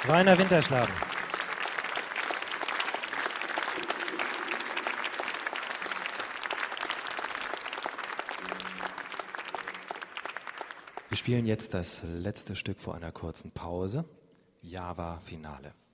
Rainer Winterschlagen. Wir spielen jetzt das letzte Stück vor einer kurzen Pause. Java Finale.